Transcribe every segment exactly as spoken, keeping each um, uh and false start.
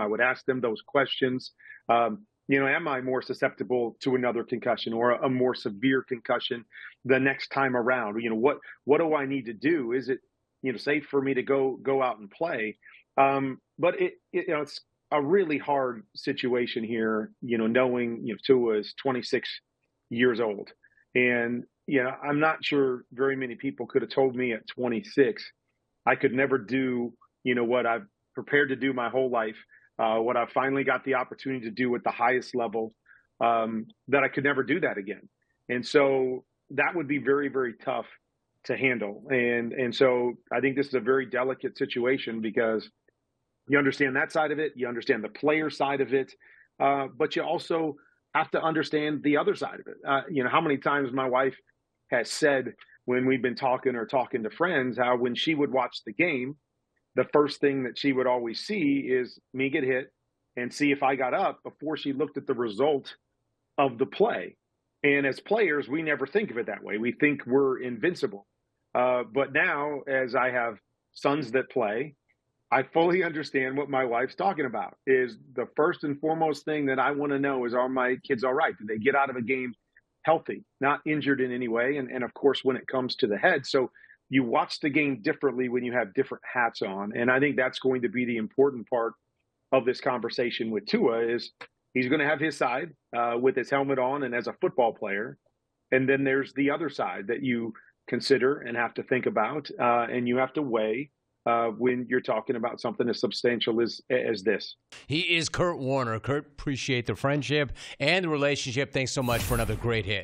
I would ask them those questions. Um, you know, am I more susceptible to another concussion or a, a more severe concussion the next time around? You know, what what do I need to do? Is it, you know, safe for me to go go out and play? Um, but it, it, you know, it's a really hard situation here. You know, knowing you know Tua is twenty-six years old, and you know, I'm not sure very many people could have told me at twenty-six I could never do, you know, what I've prepared to do my whole life, uh, what I finally got the opportunity to do at the highest level, um, that I could never do that again. And so that would be very, very tough to handle. And and so I think this is a very delicate situation because you understand that side of it, you understand the player side of it, uh, but you also have to understand the other side of it. Uh, you know, how many times my wife has said when we've been talking or talking to friends, how when she would watch the game, the first thing that she would always see is me get hit and see if I got up before she looked at the result of the play. And as players, we never think of it that way. We think we're invincible. Uh, but now, as I have sons that play, I fully understand what my wife's talking about. Is the first and foremost thing that I want to know is, are my kids all right? Did they get out of a game healthy, not injured in any way? And, and of course, when it comes to the head. So you watch the game differently when you have different hats on. And I think that's going to be the important part of this conversation with Tua is he's going to have his side uh, with his helmet on and as a football player. And then there's the other side that you consider and have to think about uh, and you have to weigh uh, when you're talking about something as substantial as as this. He is Kurt Warner. Kurt, appreciate the friendship and the relationship. Thanks so much for another great hit.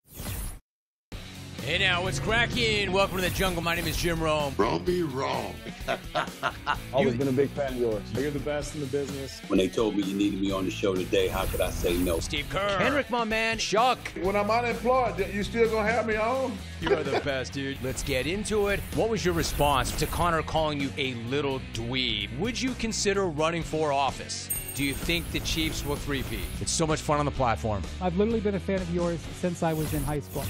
Hey now, what's cracking? Welcome to the jungle. My name is Jim Rome. Wrong be wrong. Always been a big fan of yours. You're the best in the business. When they told me you needed me on the show today, how could I say no? Steve Kerr. Henrik, my man. Chuck. When I'm unemployed, you still gonna have me on? You are the best, dude. Let's get into it. What was your response to Connor calling you a little dweeb? Would you consider running for office? Do you think the Chiefs will three-peat? It's so much fun on the platform. I've literally been a fan of yours since I was in high school.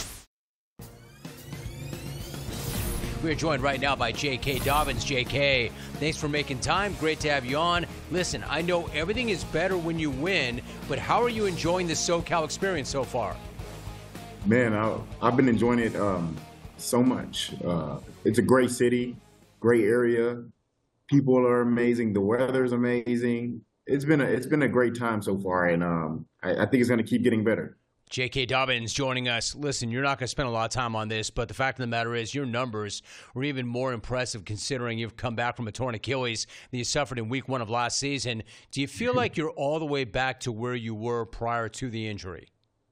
We are joined right now by J K. Dobbins. J K, thanks for making time. Great to have you on. Listen, I know everything is better when you win, but how are you enjoying the SoCal experience so far? Man, I, I've been enjoying it um, so much. Uh, it's a great city, great area. People are amazing. The weather's amazing. It's been a, it's been a great time so far, and um, I, I think it's going to keep getting better. J K. Dobbins joining us. Listen, you're not going to spend a lot of time on this, but the fact of the matter is your numbers were even more impressive considering you've come back from a torn Achilles that you suffered in week one of last season. Do you feel like you're all the way back to where you were prior to the injury?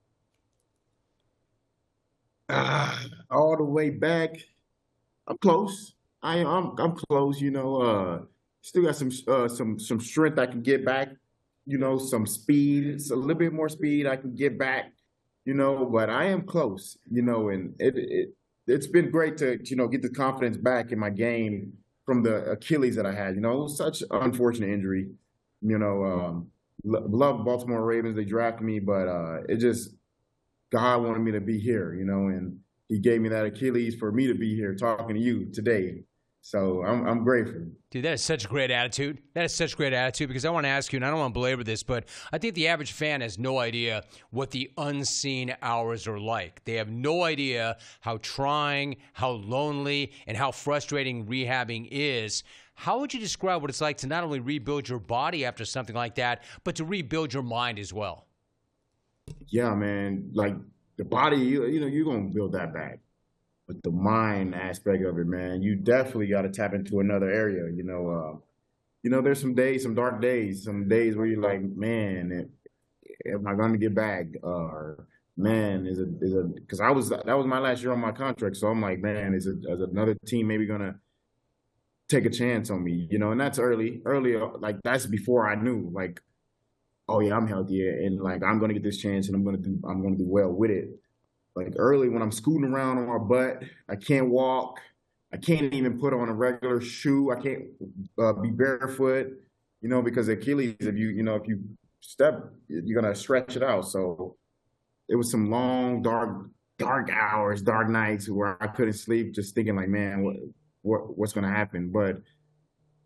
Uh, all the way back, I'm close. I, I'm I'm close. You know, uh, still got some uh, some some strength I can get back. You know, some speed. It's a little bit more speed I can get back. You know, but I am close, you know, and it, it, it's been great to, you know, get the confidence back in my game from the Achilles that I had. You know, it was such an unfortunate injury. You know, um, love Baltimore Ravens. They drafted me, but uh, it just, God wanted me to be here, you know, and he gave me that Achilles for me to be here talking to you today. So I'm I'm grateful. Dude, that is such a great attitude. That is such great attitude because I want to ask you, and I don't want to belabor this, but I think the average fan has no idea what the unseen hours are like. They have no idea how trying, how lonely, and how frustrating rehabbing is. How would you describe what it's like to not only rebuild your body after something like that, but to rebuild your mind as well? Yeah, man. Like the body, you, you know, you're going to build that back. But the mind aspect of it, man, you definitely got to tap into another area. You know, uh, you know, there's some days, some dark days, some days where you're like, man, am I going to get back? Or man, is it is it? Because I was that was my last year on my contract, so I'm like, man, is it is another team maybe going to take a chance on me? You know, and that's early, early, like that's before I knew, like, oh yeah, I'm healthy and like I'm going to get this chance and I'm going to do I'm going to do well with it. Like early when I'm scooting around on my butt, I can't walk. I can't even put on a regular shoe. I can't uh, be barefoot, you know, because Achilles, if you, you know, if you step, you're going to stretch it out. So it was some long, dark, dark hours, dark nights where I couldn't sleep, just thinking like, man, what, what what's going to happen? But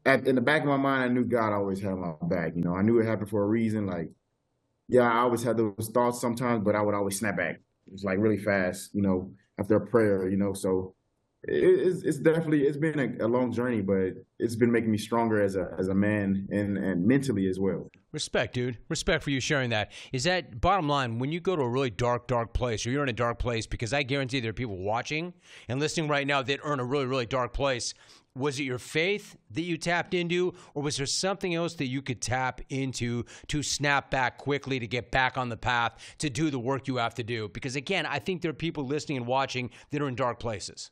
at, in the back of my mind, I knew God always had my back. You know, I knew it happened for a reason. Like, yeah, I always had those thoughts sometimes, but I would always snap back. It was like really fast, you know, after a prayer, you know. So it, it's, it's definitely, it's been a, a long journey, but it's been making me stronger as a as a man and, and mentally as well. Respect, dude. Respect for you sharing that. Is that, bottom line, when you go to a really dark, dark place, or you're in a dark place, because I guarantee there are people watching and listening right now that are in a really, really dark place, was it your faith that you tapped into, or was there something else that you could tap into to snap back quickly, to get back on the path, to do the work you have to do? Because, again, I think there are people listening and watching that are in dark places.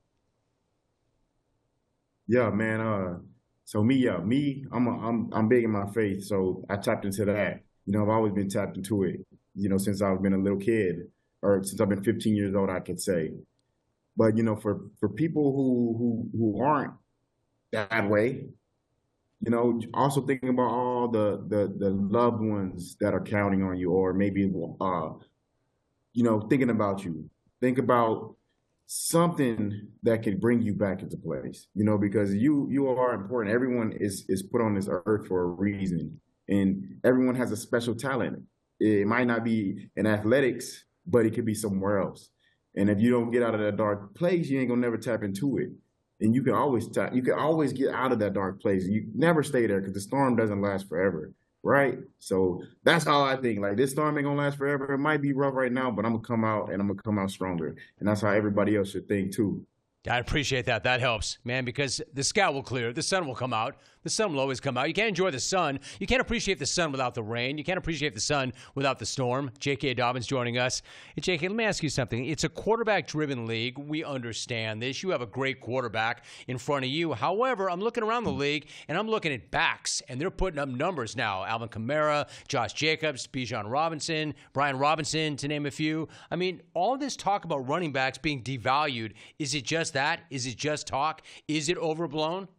Yeah, man. Uh, so me, yeah, me, I'm, a, I'm, I'm big in my faith. So I tapped into that. You know, I've always been tapped into it, you know, since I've been a little kid, or since I've been fifteen years old, I could say. But, you know, for, for people who, who, who aren't that way, you know, also thinking about all the, the, the loved ones that are counting on you, or maybe, uh, you know, thinking about you. Think about something that can bring you back into place, you know, because you you are important. Everyone is is put on this earth for a reason, and everyone has a special talent. It might not be in athletics, but it could be somewhere else. And if you don't get out of that dark place, you ain't gonna never tap into it. And you can always tap, you can always get out of that dark place. You never stay there, because the storm doesn't last forever, right? So that's all I think. Like, this storm ain't gonna last forever. It might be rough right now, but I'm gonna come out, and I'm gonna come out stronger. And that's how everybody else should think too. I appreciate that. That helps, man, because the sky will clear. The sun will come out. The sun will always come out. You can't enjoy the sun. You can't appreciate the sun without the rain. You can't appreciate the sun without the storm. J K. Dobbins joining us. Hey, J K, let me ask you something. It's a quarterback-driven league. We understand this. You have a great quarterback in front of you. However, I'm looking around the league, and I'm looking at backs, and they're putting up numbers now. Alvin Kamara, Josh Jacobs, Bijan Robinson, Brian Robinson, to name a few. I mean, all this talk about running backs being devalued, is it just that? Is it just talk? Is it overblown?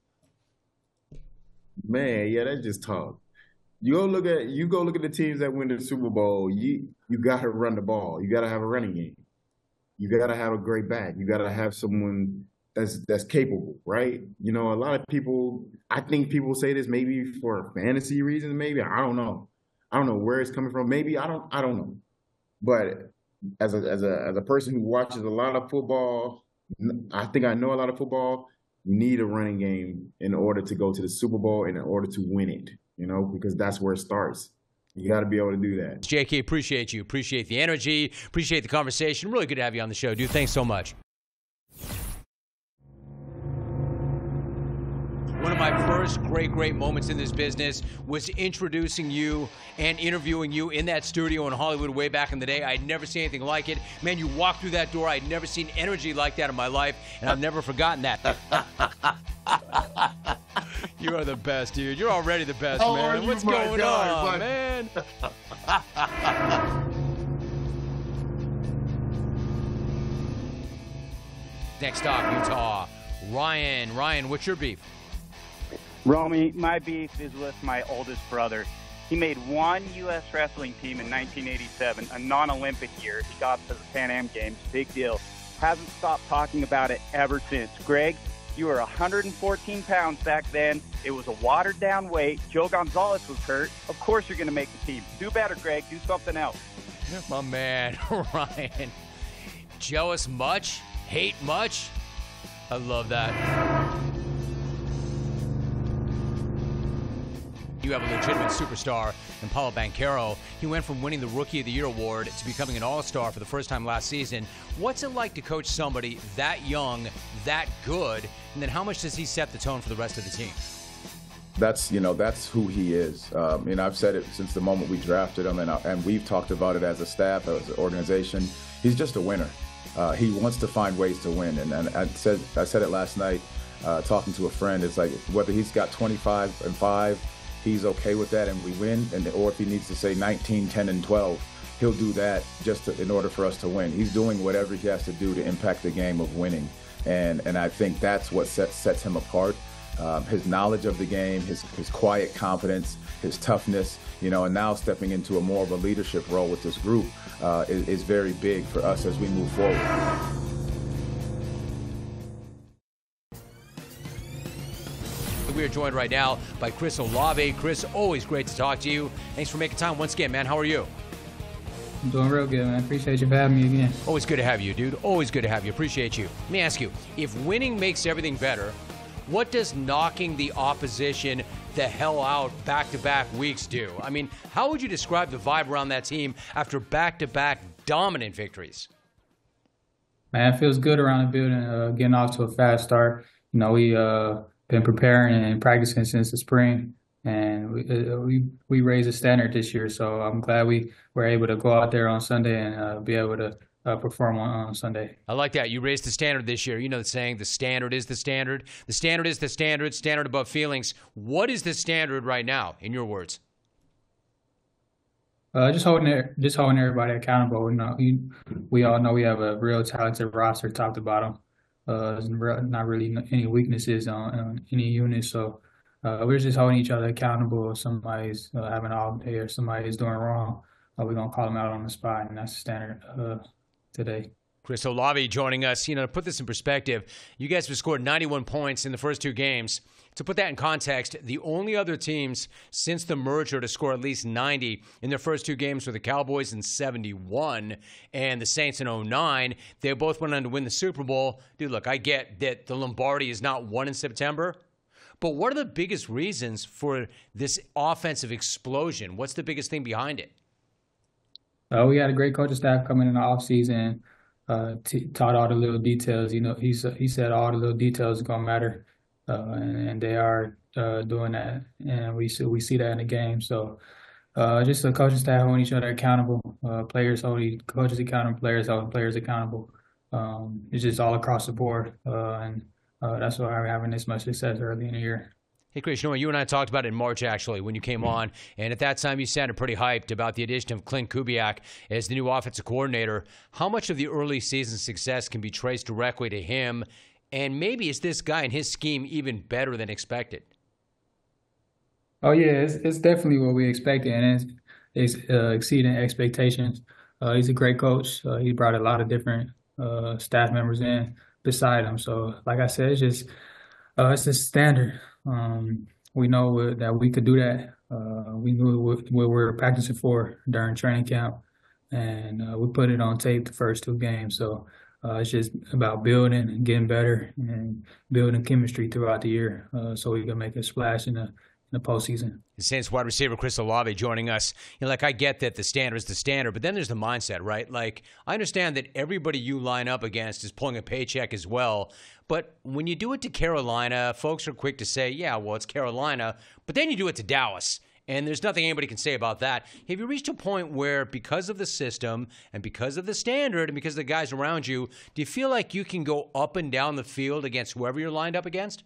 Man, yeah, that's just talk. You go look at you go look at the teams that win the Super Bowl. You you got to run the ball. You got to have a running game. You got to have a great back. You got to have someone that's that's capable, right? You know, a lot of people. I think people say this maybe for fantasy reasons. Maybe I don't know. I don't know where it's coming from. Maybe I don't. I don't know. But as a as a as a person who watches a lot of football, I think I know a lot of football. You need a running game in order to go to the Super Bowl and in order to win it, you know, because that's where it starts. You got to be able to do that. J K, appreciate you. Appreciate the energy. Appreciate the conversation. Really good to have you on the show, dude. Thanks so much. One of my first great, great moments in this business was introducing you and interviewing you in that studio in Hollywood way back in the day. I'd never seen anything like it. Man, you walked through that door. I'd never seen energy like that in my life, and I've never forgotten that. You are the best, dude. You're already the best, How man. are you, What's my going guy, on, buddy? man? Next up, Utah. Ryan. Ryan, what's your beef? Romy, my beef is with my oldest brother. He made one U S wrestling team in nineteen eighty-seven, a non-Olympic year. He got to the Pan Am Games. Big deal. Hasn't stopped talking about it ever since. Greg, you were one hundred fourteen pounds back then. It was a watered-down weight. Joe Gonzalez was hurt. Of course you're going to make the team. Do better, Greg. Do something else. My man, Ryan. Jealous much? Hate much? I love that. You have a legitimate superstar in Paulo Banchero. He went from winning the Rookie of the Year award to becoming an all-star for the first time last season. What's it like to coach somebody that young, that good, and then how much does he set the tone for the rest of the team? That's, you know, that's who he is. Um, and I've said it since the moment we drafted him, and, and we've talked about it as a staff, as an organization. He's just a winner. Uh, he wants to find ways to win. And, and I said I said it last night, uh, talking to a friend. It's like whether he's got twenty-five and five, he's okay with that and we win, and or if he needs to say nineteen, ten, and twelve, he'll do that just to, in order for us to win. He's doing whatever he has to do to impact the game of winning, and and I think that's what sets sets him apart. Um, his knowledge of the game, his his quiet confidence, his toughness, you know, and now stepping into a more of a leadership role with this group uh, is, is very big for us as we move forward. We are joined right now by Chris Olave. Chris, always great to talk to you. Thanks for making time once again, man. How are you? I'm doing real good, man. Appreciate you for having me again. Always good to have you, dude. Always good to have you. Appreciate you. Let me ask you, if winning makes everything better, what does knocking the opposition the hell out back-to-back weeks do? I mean, how would you describe the vibe around that team after back-to-back dominant victories? Man, it feels good around the building, uh, getting off to a fast start. You know, we uh been preparing and practicing since the spring, and we uh, we, we raised the standard this year. So I'm glad we were able to go out there on Sunday and uh, be able to uh, perform on, on Sunday. I like that. You raised the standard this year. You know the saying, the standard is the standard. The standard is the standard, standard above feelings. What is the standard right now, in your words? Uh, just holding just holding everybody accountable. You know, we, we all know we have a real talented roster, top to bottom. Uh, there's not really any weaknesses on, on any unit, so uh, we're just holding each other accountable. If somebody's uh, having an off day or somebody's doing wrong, uh, we're gonna call them out on the spot, and that's the standard uh, today. Chris Olave joining us. You know, to put this in perspective, you guys have scored ninety-one points in the first two games. To put that in context, the only other teams since the merger to score at least ninety in their first two games were the Cowboys in seventy-one and the Saints in oh nine. They both went on to win the Super Bowl. Dude, look, I get that the Lombardi is not won in September, but what are the biggest reasons for this offensive explosion? What's the biggest thing behind it? Uh, we had a great coaching staff coming in the offseason, uh, t- taught all the little details. You know, he, he said all the little details are going to matter. Uh, and, and they are uh, doing that, and we see we see that in the game. So, uh, just the coaching staff holding each other accountable, uh, players holding coaches accountable, players holding players accountable. Um, it's just all across the board, uh, and uh, that's why we're having this much success early in the year. Hey, Chris, you know what? You and I talked about it in March, actually, when you came on. And at that time, you sounded pretty hyped about the addition of Clint Kubiak as the new offensive coordinator. How much of the early season success can be traced directly to him? And maybe is this guy and his scheme even better than expected? Oh, yeah, it's, it's definitely what we expected, and it's, it's uh, exceeding expectations. Uh, he's a great coach. Uh, he brought a lot of different uh, staff members in beside him. So, like I said, it's just uh, it's a standard. Um, we know that we could do that. Uh, we knew what, what we were practicing for during training camp, and uh, we put it on tape the first two games. So, Uh, it's just about building and getting better and building chemistry throughout the year uh, so we can make a splash in the, in the postseason. The Saints wide receiver Chris Olave joining us. You know, like, I get that the standard is the standard, but then there's the mindset, right? Like, I understand that everybody you line up against is pulling a paycheck as well, but when you do it to Carolina, folks are quick to say, yeah, well, it's Carolina, but then you do it to Dallas. And there's nothing anybody can say about that. Have you reached a point where, because of the system and because of the standard and because of the guys around you, do you feel like you can go up and down the field against whoever you're lined up against?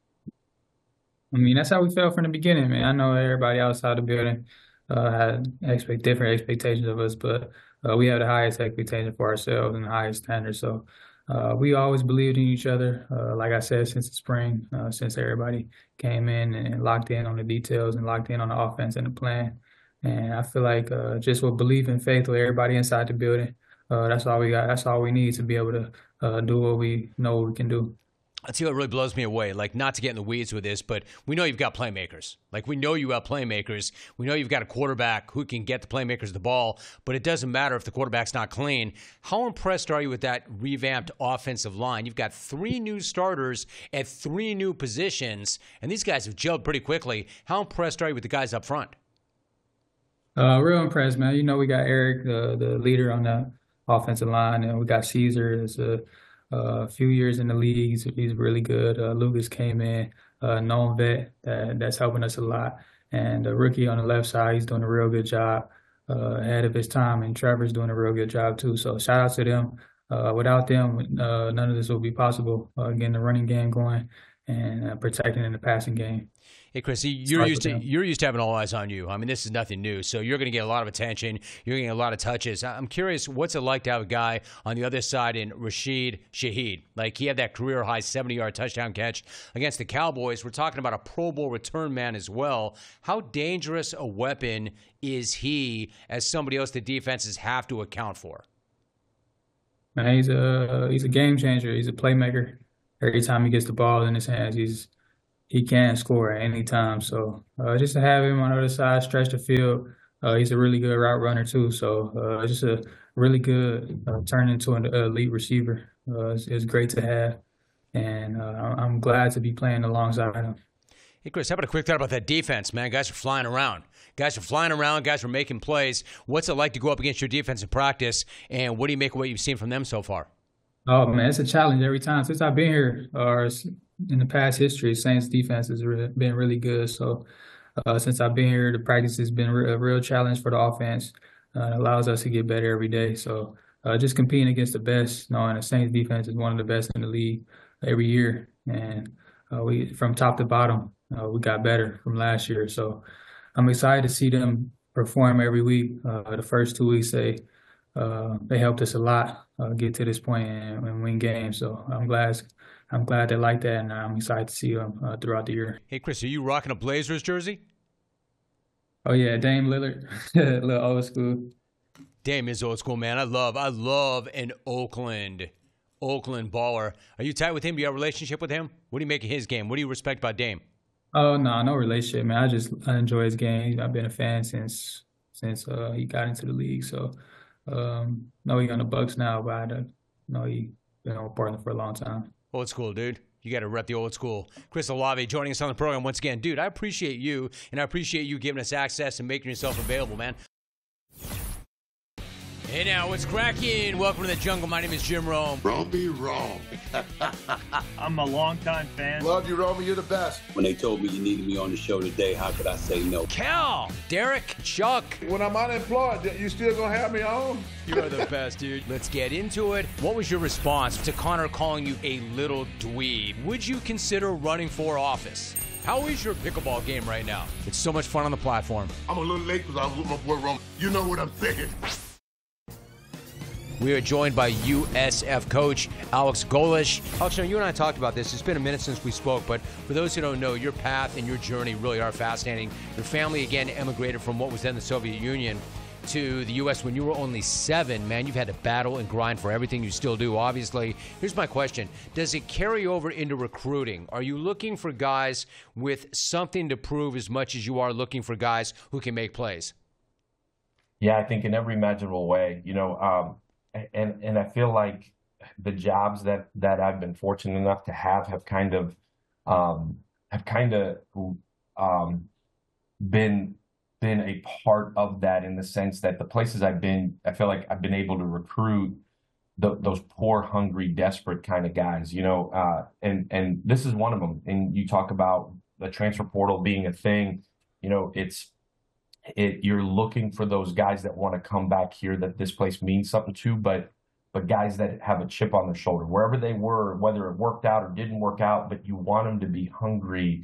I mean, that's how we felt from the beginning, man. I know everybody outside the building uh, had expect different expectations of us, but uh, we have the highest expectation for ourselves and the highest standards. So uh, we always believed in each other, uh, like I said, since the spring, uh, since everybody came in and locked in on the details and locked in on the offense and the plan. And I feel like uh, just with belief and faith with everybody inside the building, uh, that's all we got. That's all we need to be able to uh, do what we know we can do. I'll tell you what really blows me away, like, not to get in the weeds with this, but we know you've got playmakers. Like, we know you have playmakers. We know you've got a quarterback who can get the playmakers the ball, but it doesn't matter if the quarterback's not clean. How impressed are you with that revamped offensive line? You've got three new starters at three new positions, and these guys have gelled pretty quickly. How impressed are you with the guys up front? Uh, real impressed, man. You know, we got Eric, the, the leader on the offensive line, and we got Caesar as a Uh, a few years in the league. He's, he's really good. Uh, Lucas came in, uh, known vet, that, that's helping us a lot. And the rookie on the left side, he's doing a real good job uh, ahead of his time. And Trevor's doing a real good job too. So shout out to them. Uh, without them, uh, none of this would be possible. Uh, getting the running game going and uh, protecting in the passing game. Hey, Chris, you're used to you're used to having all eyes on you. I mean, this is nothing new, so you're going to get a lot of attention. You're going to get a lot of touches. I'm curious, what's it like to have a guy on the other side in Rashid Shaheed? Like, he had that career-high seventy-yard touchdown catch against the Cowboys. We're talking about a Pro Bowl return man as well. How dangerous a weapon is he as somebody else the defenses have to account for? Man, he's a he's a game changer. He's a playmaker. Every time he gets the ball in his hands, he's he can score at any time. So uh, just to have him on the other side, stretch the field, uh, he's a really good route runner too. So uh, just a really good uh, turn into an elite receiver. Uh, it's, it's great to have, and uh, I'm glad to be playing alongside him. Hey, Chris, how about a quick thought about that defense, man? Guys are flying around. Guys are flying around. Guys are making plays. What's it like to go up against your defense in practice, and what do you make of what you've seen from them so far? Oh, man, it's a challenge every time. Since I've been here, or in the past history, Saints defense has re- been really good. So uh, since I've been here, the practice has been re- a real challenge for the offense. Uh, it allows us to get better every day. So uh, just competing against the best, knowing the Saints defense is one of the best in the league every year. And uh, we, from top to bottom, uh, we got better from last year. So I'm excited to see them perform every week. Uh, the first two weeks, they uh, they helped us a lot uh, get to this point and, and win games. So I'm glad I'm glad they like that, and I'm excited to see them uh, throughout the year. Hey, Chris, are you rocking a Blazers jersey? Oh yeah, Dame Lillard, a little old school. Dame is old school, man. I love, I love an Oakland, Oakland baller. Are you tight with him? Do you have a relationship with him? What do you make of his game? What do you respect about Dame? Oh no, no relationship, man. I just I enjoy his game. I've been a fan since since uh, he got into the league. So um, no, he on the Bucks now, but I don't know he been on partner for a long time. Old school, dude. You got to rep the old school. Chris Olave joining us on the program once again. Dude, I appreciate you, and I appreciate you giving us access and making yourself available, man. Hey now, what's cracking? Welcome to the jungle. My name is Jim Rome. Rome be wrong. I'm a longtime fan. Love you, Rome. You're the best. When they told me you needed me on the show today, how could I say no? Cal, Derek, Chuck. When I'm unemployed, you still gonna have me on? You are the best, dude. Let's get into it. What was your response to Connor calling you a little dweeb? Would you consider running for office? How is your pickleball game right now? It's so much fun on the platform. I'm a little late because I was with my boy Rome. You know what I'm saying. We are joined by U S F coach Alex Golesh. Alex, you know, you and I talked about this. It's been a minute since we spoke, but for those who don't know, your path and your journey really are fascinating. Your family, again, emigrated from what was then the Soviet Union to the U S when you were only seven. Man, you've had to battle and grind for everything. You still do, obviously. Here's my question. Does it carry over into recruiting? Are you looking for guys with something to prove as much as you are looking for guys who can make plays? Yeah, I think in every imaginable way, you know, um, And and I feel like the jobs that that I've been fortunate enough to have have kind of um, have kind of um, been been a part of that, in the sense that the places I've been, I feel like I've been able to recruit the, those poor, hungry, desperate kind of guys. You know, uh, and and this is one of them. And you talk about the transfer portal being a thing. You know, it's. It, you're looking for those guys that want to come back here, that this place means something to, but but guys that have a chip on their shoulder, wherever they were, whether it worked out or didn't work out, but you want them to be hungry,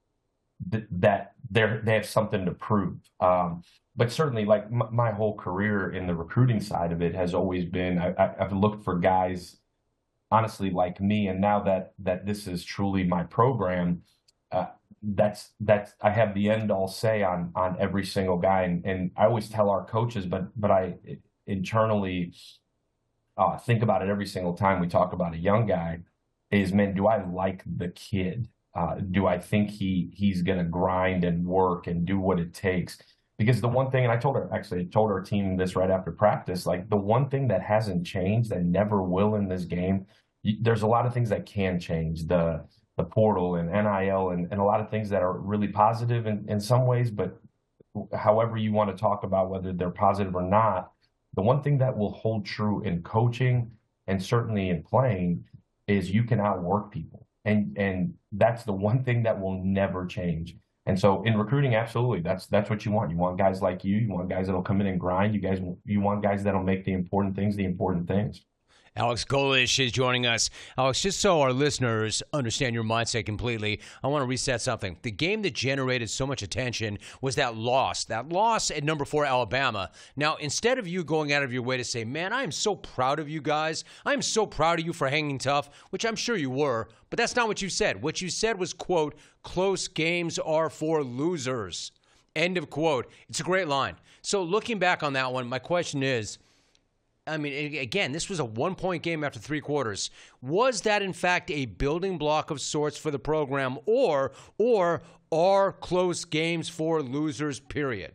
th- that they're they have something to prove. Um, but certainly, like m- my whole career in the recruiting side of it has always been, I, I, I've looked for guys, honestly, like me, and now that that this is truly my program. Uh, that's that's I have the end all say on on every single guy, and, and I always tell our coaches, but but I internally uh, think about it every single time we talk about a young guy. Is, man, do I like the kid? Uh, do I think he he's gonna grind and work and do what it takes? Because the one thing, and I told her actually I told our team this right after practice, like the one thing that hasn't changed and never will in this game. There's a lot of things that can change. The the portal and N I L and, and a lot of things that are really positive in, in some ways, but however you want to talk about whether they're positive or not, the one thing that will hold true in coaching and certainly in playing is you can outwork people. And and that's the one thing that will never change. And so in recruiting, absolutely, that's that's what you want. You want guys like you. You want guys that'll come in and grind. You guys, you want guys that'll make the important things the important things. Alex Golesh is joining us. Alex, just so our listeners understand your mindset completely, I want to reset something. The game that generated so much attention was that loss, that loss at number four, Alabama. Now, instead of you going out of your way to say, man, I am so proud of you guys. I am so proud of you for hanging tough, which I'm sure you were, but that's not what you said. What you said was, quote, close games are for losers, end of quote. It's a great line. So looking back on that one, my question is, I mean, again, this was a one-point game after three quarters. Was that, in fact, a building block of sorts for the program, or or are close games for losers, period?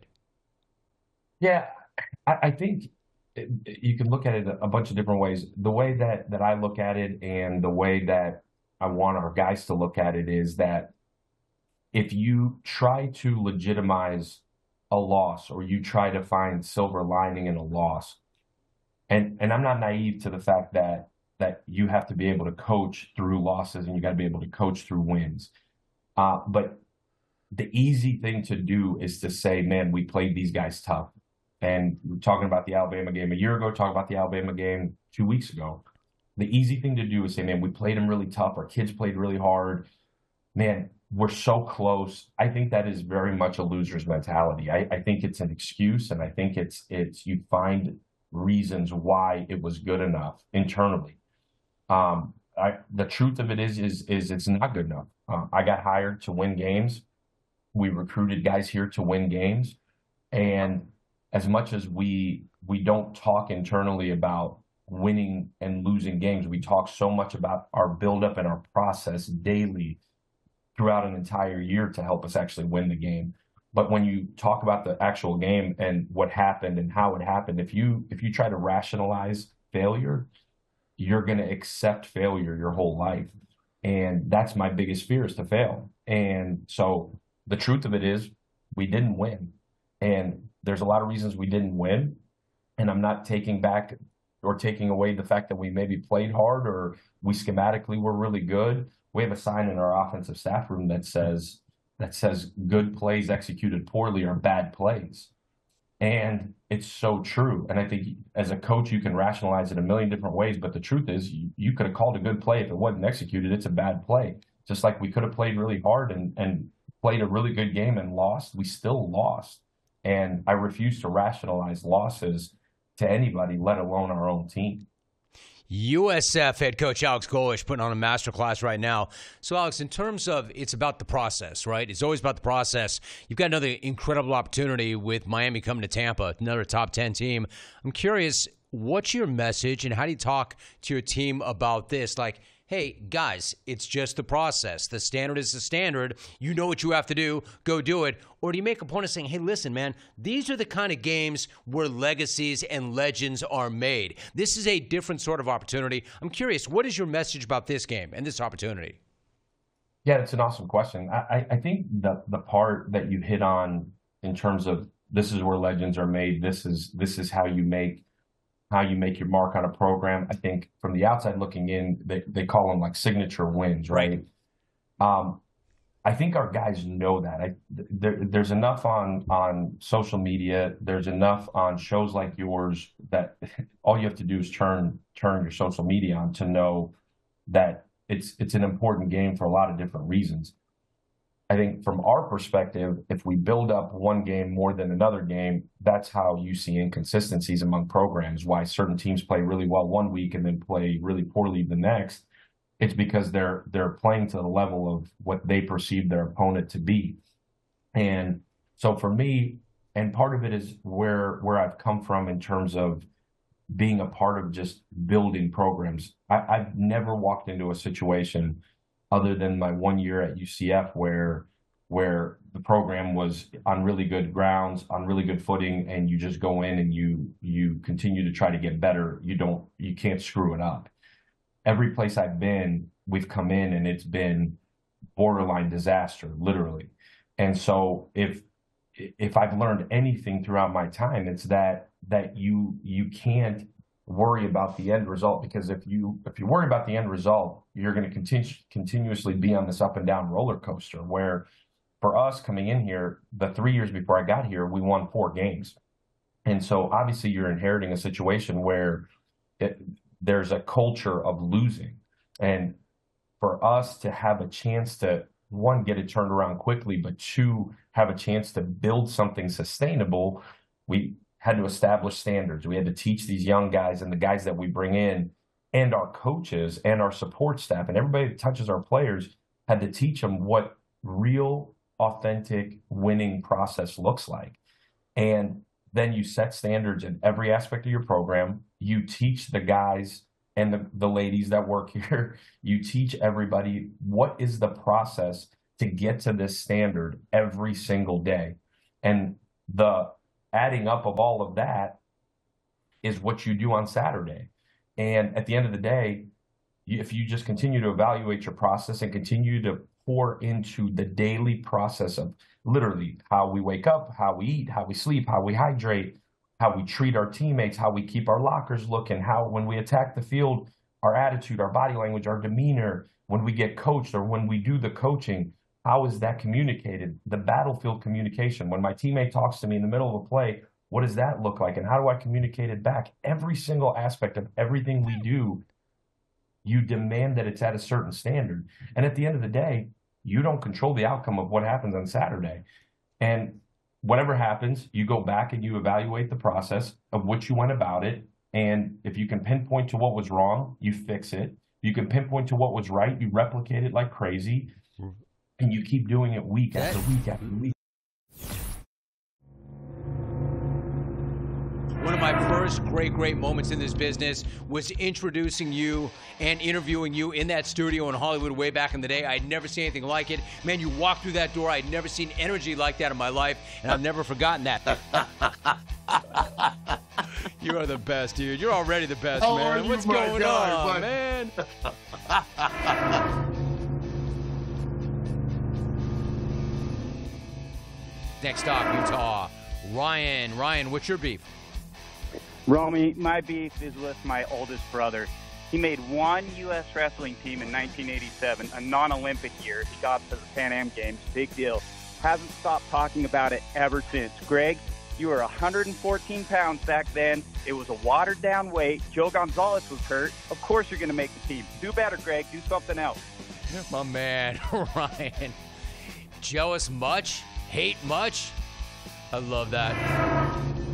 Yeah, I, I think it, you can look at it a bunch of different ways. The way that, that I look at it and the way that I want our guys to look at it is that if you try to legitimize a loss or you try to find silver lining in a loss, And and I'm not naive to the fact that that you have to be able to coach through losses and you got to be able to coach through wins. Uh, but the easy thing to do is to say, man, we played these guys tough. And we're talking about the Alabama game a year ago, talking about the Alabama game two weeks ago. The easy thing to do is say, man, we played them really tough. Our kids played really hard. Man, we're so close. I think that is very much a loser's mentality. I, I think it's an excuse, and I think it's it's you find reasons why it was good enough internally. Um, I, the truth of it is, is, is it's not good enough. Uh, I got hired to win games. We recruited guys here to win games. And as much as we, we don't talk internally about winning and losing games, we talk so much about our buildup and our process daily throughout an entire year to help us actually win the game. But when you talk about the actual game and what happened and how it happened, if you if you try to rationalize failure, you're going to accept failure your whole life. And that's my biggest fear, is to fail. And so the truth of it is we didn't win. And there's a lot of reasons we didn't win. And I'm not taking back or taking away the fact that we maybe played hard or we schematically were really good. We have a sign in our offensive staff room that says, that says good plays executed poorly are bad plays. And it's so true. And I think as a coach, you can rationalize it a million different ways. But the truth is you, you could have called a good play. If it wasn't executed, it's a bad play. Just like we could have played really hard and, and played a really good game and lost, we still lost. And I refuse to rationalize losses to anybody, let alone our own team. U S F head coach Alex Golesh putting on a masterclass right now. So, Alex, in terms of it's about the process, right? It's always about the process. You've got another incredible opportunity with Miami coming to Tampa, another top ten team. I'm curious, what's your message and how do you talk to your team about this? Like, hey, guys, it's just the process. The standard is the standard. You know what you have to do. Go do it. Or do you make a point of saying, hey, listen, man, these are the kind of games where legacies and legends are made. This is a different sort of opportunity. I'm curious, what is your message about this game and this opportunity? Yeah, it's an awesome question. I, I think the the part that you hit on in terms of this is where legends are made, this is this is how you make how you make your mark on a program. I think from the outside looking in, they, they call them like signature wins, right? Um, I think our guys know that. I, there, there's enough on, on social media. There's enough on shows like yours that all you have to do is turn turn your social media on to know that it's it's an important game for a lot of different reasons. I think from our perspective, if we build up one game more than another game, that's how you see inconsistencies among programs, why certain teams play really well one week and then play really poorly the next. It's because they're they're playing to the level of what they perceive their opponent to be. And so for me, and part of it is where where I've come from in terms of being a part of just building programs. I, I've never walked into a situation other than my one year at U C F where where the program was on really good grounds, on really good footing, and you just go in and you you continue to try to get better. You don't you can't screw it up. Every place I've been, we've come in and it's been borderline disaster, literally. And so if if I've learned anything throughout my time, it's that that you you can't worry about the end result, because if you if you worry about the end result, you're going to continue continuously be on this up and down roller coaster. Where for us coming in here, the three years before I got here, we won four games, and so obviously you're inheriting a situation where it, there's a culture of losing, and for us to have a chance to one get it turned around quickly, but two have a chance to build something sustainable, we had to establish standards. We had to teach these young guys and the guys that we bring in and our coaches and our support staff and everybody that touches our players had to teach them what real, authentic winning process looks like. And then you set standards in every aspect of your program. You teach the guys and the, the ladies that work here, you teach everybody what is the process to get to this standard every single day. And the adding up of all of that is what you do on Saturday. And at the end of the day, if you just continue to evaluate your process and continue to pour into the daily process of literally how we wake up, how we eat, how we sleep, how we hydrate, how we treat our teammates, how we keep our lockers looking, how when we attack the field, our attitude, our body language, our demeanor, when we get coached or when we do the coaching, how is that communicated? The battlefield communication. When my teammate talks to me in the middle of a play, what does that look like? And how do I communicate it back? Every single aspect of everything we do, you demand that it's at a certain standard. And at the end of the day, you don't control the outcome of what happens on Saturday. And whatever happens, you go back and you evaluate the process of which you went about it. And if you can pinpoint to what was wrong, you fix it. You can pinpoint to what was right, you replicate it like crazy. And you keep doing it week after week after week. One of my first great, great moments in this business was introducing you and interviewing you in that studio in Hollywood way back in the day. I'd never seen anything like it. Man, you walked through that door. I'd never seen energy like that in my life, and I've never forgotten that. You are the best, dude. You're already the best, How man. are you, What's my going guy, on, bud? man? Next stop, Utah. Ryan. Ryan, what's your beef? Romy, my beef is with my oldest brother. He made one U S wrestling team in nineteen eighty-seven, a non-Olympic year. He got to the Pan Am Games, big deal. Hasn't stopped talking about it ever since. Greg, you were one hundred fourteen pounds back then. It was a watered-down weight. Joe Gonzalez was hurt. Of course you're going to make the team. Do better, Greg. Do something else. My man, Ryan. Jealous much? Hate much? I love that.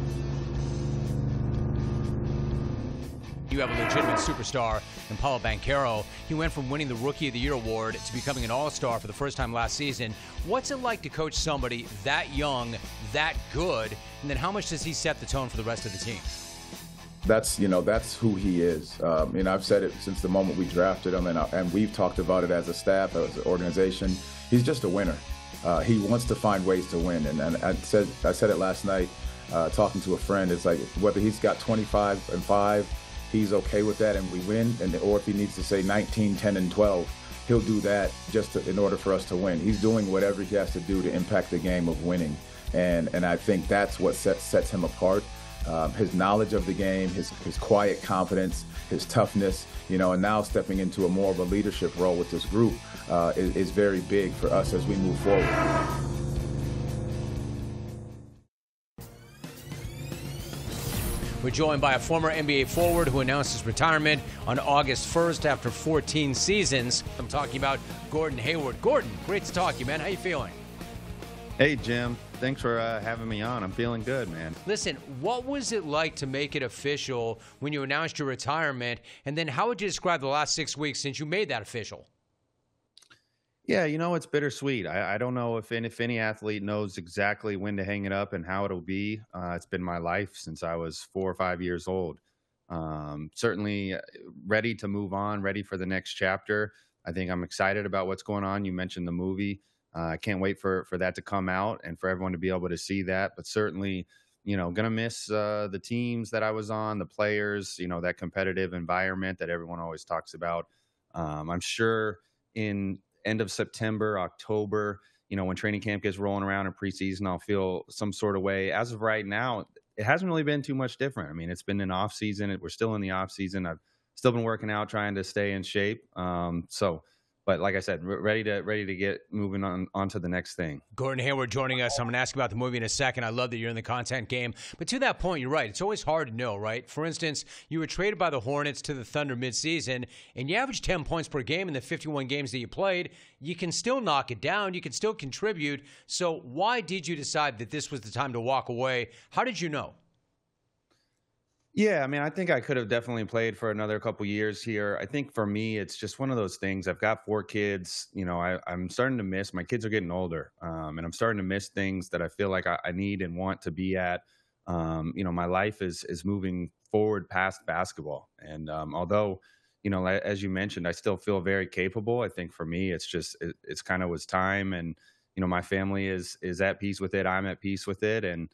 You have a legitimate superstar in Paulo Banchero. He went from winning the Rookie of the Year award to becoming an all-star for the first time last season. What's it like to coach somebody that young, that good, and then how much does he set the tone for the rest of the team? That's, you know, that's who he is. Um, and I've said it since the moment we drafted him, and, I, and we've talked about it as a staff, as an organization. He's just a winner. Uh, he wants to find ways to win. And, and I said I said it last night uh, talking to a friend. It's like whether he's got twenty-five and five, he's okay with that and we win, and or if he needs to say nineteen, ten, and twelve, he'll do that just to, in order for us to win. He's doing whatever he has to do to impact the game of winning, and and I think that's what sets sets him apart. Um, his knowledge of the game, his his quiet confidence, his toughness, you know, and now stepping into a more of a leadership role with this group uh, is, is very big for us as we move forward. We're joined by a former N B A forward who announced his retirement on August first after fourteen seasons. I'm talking about Gordon Hayward. Gordon, great to talk to you, man. How you feeling? Hey, Jim. Thanks for uh, having me on. I'm feeling good, man. Listen, what was it like to make it official when you announced your retirement? And then how would you describe the last six weeks since you made that official? Yeah, you know, it's bittersweet. I, I don't know if any, if any athlete knows exactly when to hang it up and how it'll be. Uh, it's been my life since I was four or five years old. Um, certainly ready to move on, ready for the next chapter. I think I'm excited about what's going on. You mentioned the movie. Uh, I can't wait for, for that to come out and for everyone to be able to see that. But certainly, you know, going to miss uh, the teams that I was on, the players, you know, that competitive environment that everyone always talks about. Um, I'm sure in end of September, October, you know, when training camp gets rolling around in preseason, I'll feel some sort of way. As of right now, it hasn't really been too much different. I mean, it's been an off season. We're still in the off season. I've still been working out, trying to stay in shape. Um, so, But like I said, ready to ready to get moving on, on to the next thing. Gordon Hayward joining us. I'm going to ask you about the movie in a second. I love that you're in the content game. But to that point, you're right. It's always hard to know, right? For instance, you were traded by the Hornets to the Thunder midseason, and you averaged ten points per game in the fifty-one games that you played. You can still knock it down. You can still contribute. So why did you decide that this was the time to walk away? How did you know? Yeah, I mean, I think I could have definitely played for another couple years here. I think for me, it's just one of those things. I've got four kids. You know, I, I'm starting to miss. My kids are getting older, um, and I'm starting to miss things that I feel like I, I need and want to be at um, you know, my life is is moving forward past basketball. And um, although, you know, a- as you mentioned, I still feel very capable. I think for me, it's just it, it's kind of was time, and you know, my family is is at peace with it. I'm at peace with it, and